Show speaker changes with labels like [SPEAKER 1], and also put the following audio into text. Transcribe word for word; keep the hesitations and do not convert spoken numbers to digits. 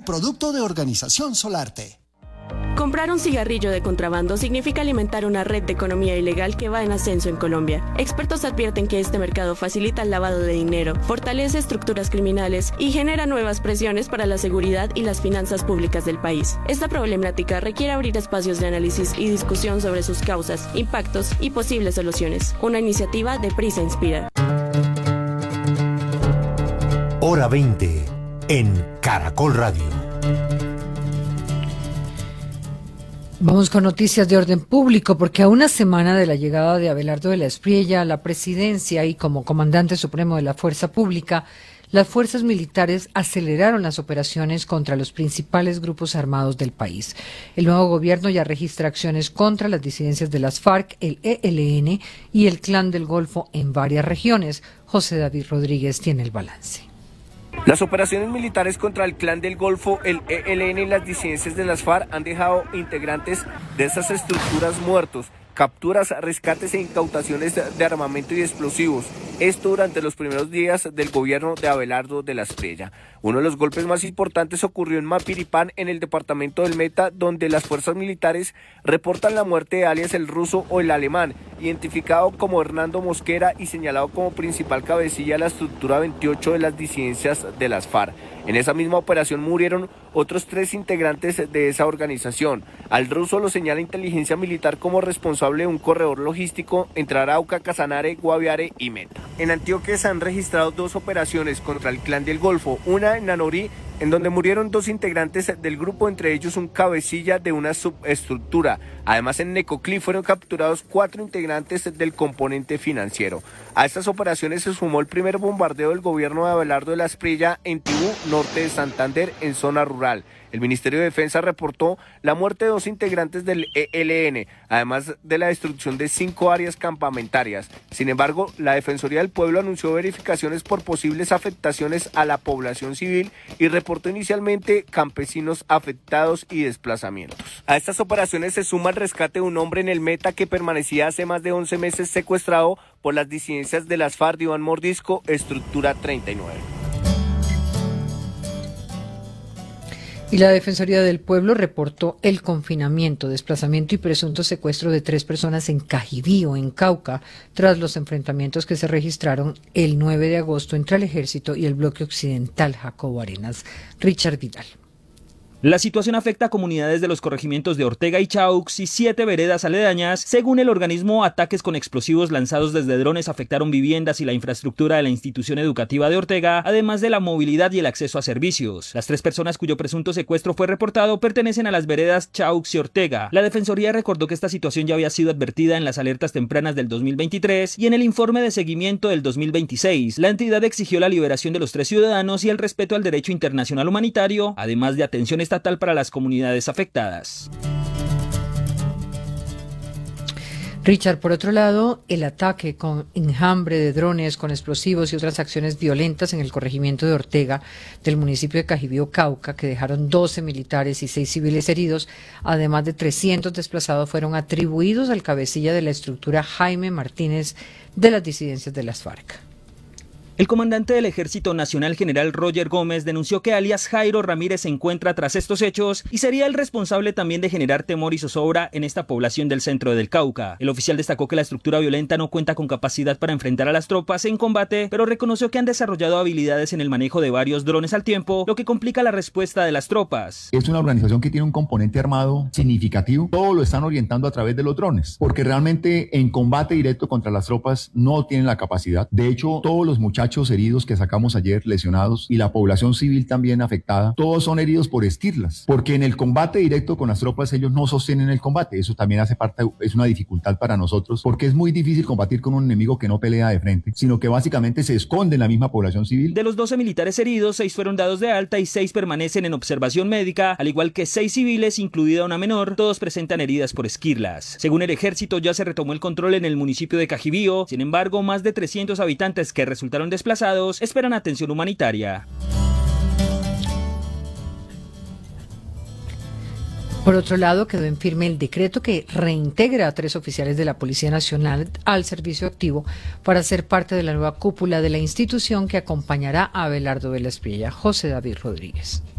[SPEAKER 1] un producto de Organización Solarte.
[SPEAKER 2] Comprar un cigarrillo de contrabando significa alimentar una red de economía ilegal que va en ascenso en Colombia. Expertos advierten que este mercado facilita el lavado de dinero, fortalece estructuras criminales y genera nuevas presiones para la seguridad y las finanzas públicas del país. Esta problemática requiere abrir espacios de análisis y discusión sobre sus causas, impactos y posibles soluciones. Una iniciativa de Prisa Inspira.
[SPEAKER 3] Hora veinte en Caracol Radio.
[SPEAKER 4] Vamos con noticias de orden público, porque a una semana de la llegada de Abelardo de la Espriella a la presidencia y como comandante supremo de la Fuerza Pública, las fuerzas militares aceleraron las operaciones contra los principales grupos armados del país. El nuevo gobierno ya registra acciones contra las disidencias de las FARC, el E L N y el Clan del Golfo en varias regiones. José David Rodríguez tiene el balance.
[SPEAKER 5] Las operaciones militares contra el Clan del Golfo, el E L N y las disidencias de las FARC han dejado integrantes de esas estructuras muertos, capturas, rescates e incautaciones de armamento y explosivos. Esto durante los primeros días del gobierno de Abelardo de la Espriella. Uno de los golpes más importantes ocurrió en Mapiripán, en el departamento del Meta, donde las fuerzas militares reportan la muerte de alias el ruso o el alemán, identificado como Hernando Mosquera y señalado como principal cabecilla de la estructura veintiocho de las disidencias de las FARC. En esa misma operación murieron otros tres integrantes de esa organización. Al ruso lo señala inteligencia militar como responsable de un corredor logístico entre Arauca, Casanare, Guaviare y Meta. En Antioquia se han registrado dos operaciones contra el Clan del Golfo, una en Nanorí, en donde murieron dos integrantes del grupo, entre ellos un cabecilla de una subestructura. Además, en Necoclí fueron capturados cuatro integrantes del componente financiero. A estas operaciones se sumó el primer bombardeo del gobierno de Abelardo de la Espriella en Tibú, norte de Santander, en zona rural. El Ministerio de Defensa reportó la muerte de dos integrantes del E L N, además de la destrucción de cinco áreas campamentarias. Sin embargo, la Defensoría del Pueblo anunció verificaciones por posibles afectaciones a la población civil y reportó inicialmente campesinos afectados y desplazamientos. A estas operaciones se suma el rescate de un hombre en el Meta que permanecía hace más de once meses secuestrado por las disidencias de las FARC de Iván Mordisco, estructura treinta y nueve.
[SPEAKER 4] Y la Defensoría del Pueblo reportó el confinamiento, desplazamiento y presunto secuestro de tres personas en Cajibío, en Cauca, tras los enfrentamientos que se registraron el nueve de agosto entre el Ejército y el Bloque Occidental Jacobo Arenas. Richard Vidal.
[SPEAKER 6] La situación afecta a comunidades de los corregimientos de Ortega y Chaux y siete veredas aledañas. Según el organismo, ataques con explosivos lanzados desde drones afectaron viviendas y la infraestructura de la institución educativa de Ortega, además de la movilidad y el acceso a servicios. Las tres personas cuyo presunto secuestro fue reportado pertenecen a las veredas Chaux y Ortega. La Defensoría recordó que esta situación ya había sido advertida en las alertas tempranas del dos mil veintitrés y en el informe de seguimiento del dos mil veintiséis. La entidad exigió la liberación de los tres ciudadanos y el respeto al derecho internacional humanitario, además de atención estatal para las comunidades afectadas.
[SPEAKER 4] Richard, por otro lado, el ataque con enjambre de drones, con explosivos y otras acciones violentas en el corregimiento de Ortega del municipio de Cajibío, Cauca, que dejaron doce militares y seis civiles heridos, además de trescientos desplazados, fueron atribuidos al cabecilla de la estructura Jaime Martínez de las disidencias de las FARC.
[SPEAKER 6] El comandante del Ejército Nacional, general Roger Gómez, denunció que alias Jairo Ramírez se encuentra tras estos hechos y sería el responsable también de generar temor y zozobra en esta población del centro del Cauca. El oficial destacó que la estructura violenta no cuenta con capacidad para enfrentar a las tropas en combate, pero reconoció que han desarrollado habilidades en el manejo de varios drones al tiempo, lo que complica la respuesta de las tropas.
[SPEAKER 7] Es una organización que tiene un componente armado significativo. Todo lo están orientando a través de los drones, porque realmente en combate directo contra las tropas no tienen la capacidad. De hecho, todos los muchachos heridos que sacamos ayer, lesionados, y la población civil también afectada, todos son heridos por esquirlas, porque en el combate directo con las tropas ellos no sostienen el combate. Eso también hace parte, es una dificultad para nosotros, porque es muy difícil combatir con un enemigo que no pelea de frente, sino que básicamente se esconde en la misma población civil.
[SPEAKER 6] De los doce militares heridos, seis fueron dados de alta y seis permanecen en observación médica, al igual que seis civiles, incluida una menor. Todos presentan heridas por esquirlas. Según el Ejército, ya se retomó el control en el municipio de Cajibío. Sin embargo, más de trescientos habitantes que resultaron desplazados esperan atención humanitaria.
[SPEAKER 4] Por otro lado, quedó en firme el decreto que reintegra a tres oficiales de la Policía Nacional al servicio activo para ser parte de la nueva cúpula de la institución que acompañará a Abelardo de la Espriella. José David Rodríguez.